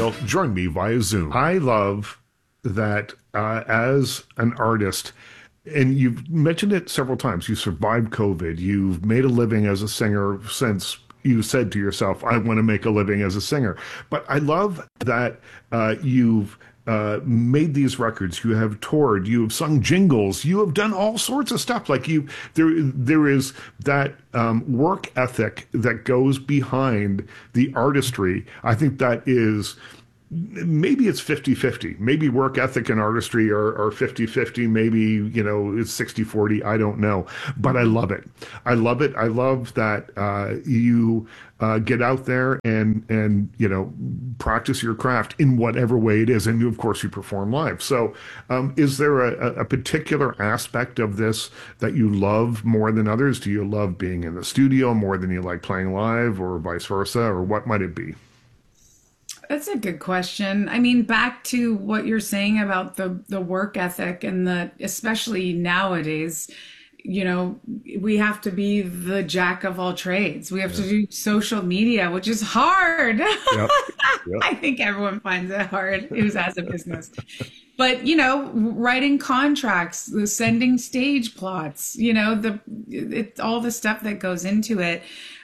McNeil joined me via Zoom. I love that as an artist, and you've mentioned it several times, you survived COVID. You've made a living as a singer since you said to yourself, I want to make a living as a singer. But I love that you've made these records, you have toured, you have sung jingles, you have done all sorts of stuff. Like there is that work ethic that goes behind the artistry. I think that is, maybe it's 50-50. Maybe work ethic and artistry are 50-50. Maybe, you know, it's 60-40. I don't know. But I love it. I love it. I love that you get out there and, you know, practice your craft in whatever way it is. And of course, you perform live. So is there a particular aspect of this that you love more than others? Do you love being in the studio more than you like playing live, or vice versa? Or what might it be? That's a good question. I mean, back to what you're saying about the work ethic and especially nowadays, you know, we have to be the jack of all trades. We have to do social media, which is hard. Yep. I think everyone finds it hard who has a business. But, you know, writing contracts, sending stage plots, you know, all the stuff that goes into it.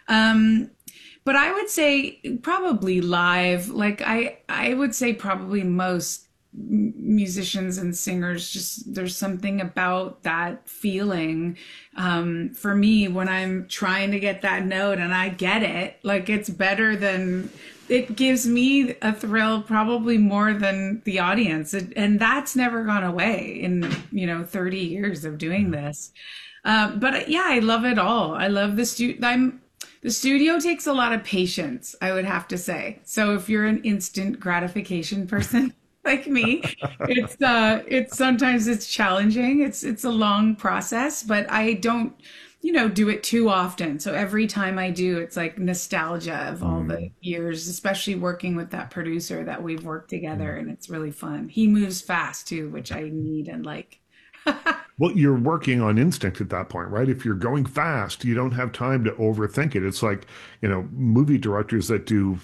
But I would say probably live, like I would say probably most musicians and singers, just there's something about that feeling. For me, when I'm trying to get that note and I get it, like it's better than, it gives me a thrill probably more than the audience. And that's never gone away in, you know, 30 years of doing this. But yeah, I love it all. I love the studio takes a lot of patience, I would have to say. So if you're an instant gratification person like me, it's sometimes it's challenging. It's a long process, but I don't, you know, do it too often. So every time I do, it's like nostalgia of all the years, especially working with that producer that we've worked together, and it's really fun. He moves fast too, which I need and like. Well, you're working on instinct at that point, right? If you're going fast, you don't have time to overthink it. It's like, you know, movie directors that do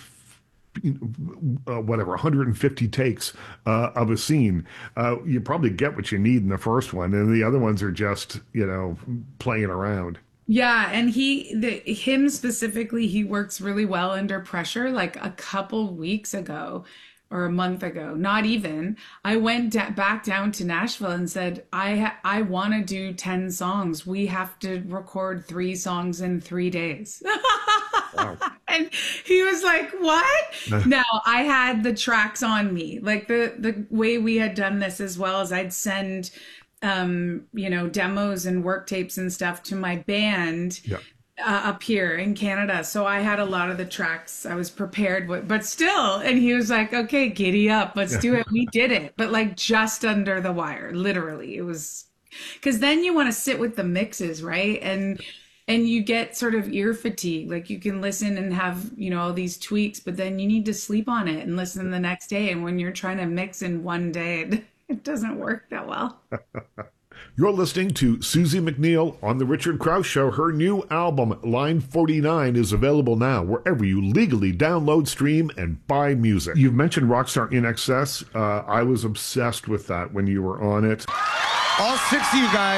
whatever, 150 takes of a scene. You probably get what you need in the first one, and the other ones are just, you know, playing around. Yeah, and him specifically, he works really well under pressure. Like a couple weeks ago, or a month ago, not even, I went back down to Nashville and said, I want to do 10 songs. We have to record 3 songs in 3 days. Wow. And he was like, what? Now, I had the tracks on me. Like the way we had done this as well as I'd send, you know, demos and work tapes and stuff to my band. Yeah. Up here in Canada. So I had a lot of the tracks I was prepared with, but still, and he was like, okay, giddy up, let's do it. We did it, but like just under the wire, literally. It was, because then you want to sit with the mixes, right? And you get sort of ear fatigue. Like you can listen and have, you know, all these tweaks, but then you need to sleep on it and listen the next day. And when you're trying to mix in one day, it doesn't work that well. You're listening to Susie McNeil on The Richard Krause Show. Her new album, Line 49, is available now wherever you legally download, stream, and buy music. You've mentioned Rockstar INXS. I was obsessed with that when you were on it. All six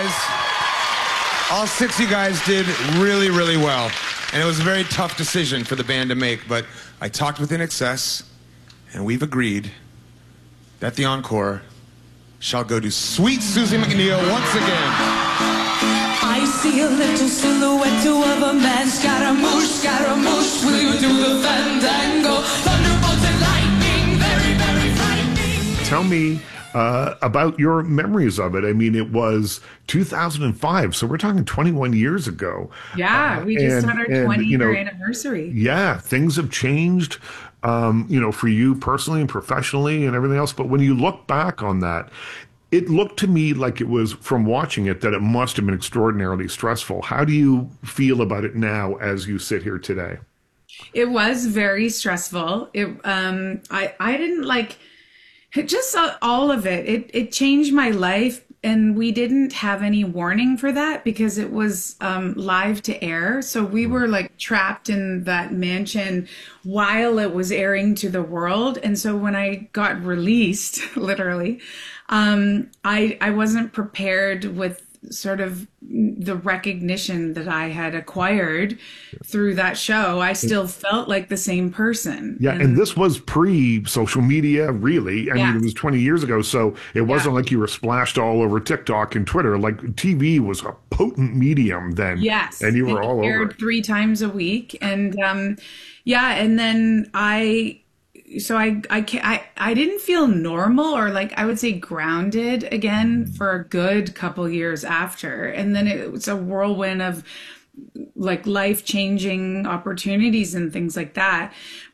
of you guys did really, really well. And it was a very tough decision for the band to make, but I talked with INXS, and we've agreed that the encore shall go to sweet Susie McNeil once again. I see a little silhouette of a man, Scaramouche, will you do the fandango? Thunderbolts and lightning, very, very frightening. Tell me about your memories of it. I mean, it was 2005, so we're talking 21 years ago. Yeah, we just had our 20-year anniversary. Yeah, things have changed. You know, for you personally and professionally and everything else. But when you look back on that, it looked to me like it was, from watching it, that it must have been extraordinarily stressful. How do you feel about it now as you sit here today? It was very stressful. I didn't like just all of it. It changed my life and we didn't have any warning for that because it was live to air. So we were like trapped in that mansion while it was airing to the world. And so when I got released, literally, I wasn't prepared with sort of the recognition that I had acquired through that show. I still felt like the same person. Yeah, and this was pre-social media, really. I mean, it was 20 years ago, so it wasn't like you were splashed all over TikTok and Twitter. Like, TV was a potent medium then. Yes. And you were all over aired it. 3 times a week. And and then I didn't feel normal, or like I would say grounded again for a good couple years after. And then it was a whirlwind of like life-changing opportunities and things like that.